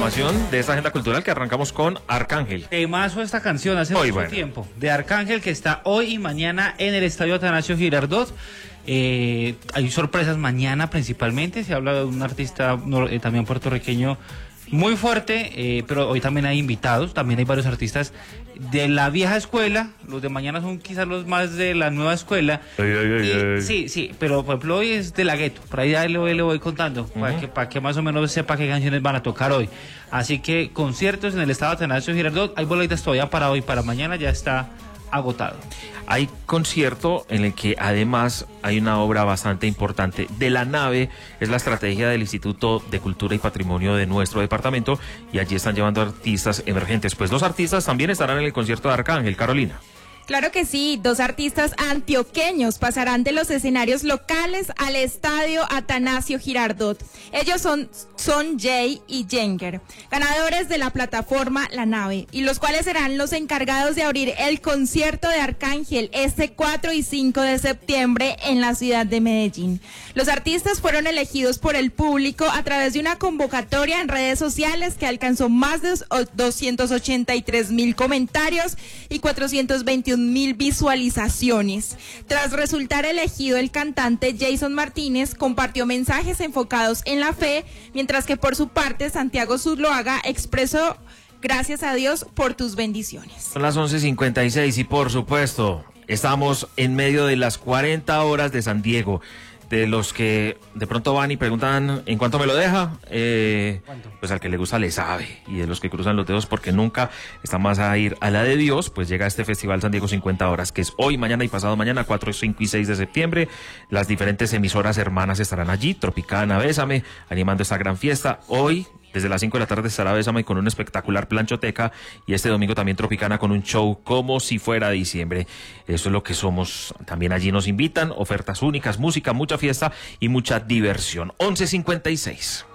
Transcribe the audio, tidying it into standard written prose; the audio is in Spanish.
información de esta agenda cultural que arrancamos con Arcángel. Temazo esta canción hace mucho tiempo, de Arcángel, que está hoy y mañana en el Estadio Atanasio Girardot. Hay sorpresas mañana principalmente, se habla de un artista también puertorriqueño muy fuerte, pero hoy también hay invitados, también hay varios artistas de la vieja escuela, los de mañana son quizás los más de la nueva escuela. Sí, pero por ejemplo hoy es de la gueto, por ahí le voy contando, para que más o menos sepa qué canciones van a tocar hoy. Así que conciertos en el Estadio Atanasio Girardot, hay boletas todavía para hoy, para mañana ya está agotado. Hay concierto en el que además hay una obra bastante importante de La Nave, es la estrategia del Instituto de Cultura y Patrimonio de nuestro departamento, y allí están llevando artistas emergentes. Pues los artistas también estarán en el concierto de Arcángel, Carolina. Claro que sí, 2 artistas antioqueños pasarán de los escenarios locales al Estadio Atanasio Girardot. Ellos son Jay y Jenger, ganadores de la plataforma La Nave, y los cuales serán los encargados de abrir el concierto de Arcángel este 4 y 5 de septiembre en la ciudad de Medellín. Los artistas fueron elegidos por el público a través de una convocatoria en redes sociales que alcanzó más de 283.000 comentarios y 421.000 visualizaciones. Tras resultar elegido, el cantante Jason Martínez compartió mensajes enfocados en la fe, mientras que por su parte Santiago Zuluaga expresó: gracias a Dios por tus bendiciones. Son las 11:56 y por supuesto estamos en medio de las 40 horas de San Diego. De los que de pronto van y preguntan ¿en cuánto me lo deja? Pues al que le gusta le sabe. Y de los que cruzan los dedos porque nunca está más a ir a la de Dios, pues llega este Festival San Diego 50 horas, que es hoy, mañana y pasado mañana, 4, 5 y 6 de septiembre. Las diferentes emisoras hermanas estarán allí, Tropicana, Bésame, animando esta gran fiesta. Hoy, desde las 5 de la tarde, estará Bésame con un espectacular planchoteca, y este domingo también Tropicana con un show como si fuera diciembre. Eso es lo que somos. También allí nos invitan, ofertas únicas, música, mucha fiesta y mucha diversión. 11:56.